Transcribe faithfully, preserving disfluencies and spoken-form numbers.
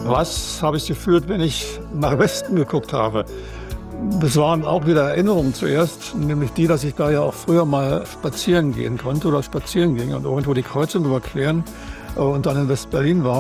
Was habe ich gefühlt, wenn ich nach Westen geguckt habe? Das waren auch wieder Erinnerungen zuerst, nämlich die, dass ich da ja auch früher mal spazieren gehen konnte oder spazieren ging und irgendwo die Kreuzung überqueren äh, und dann in West-Berlin war.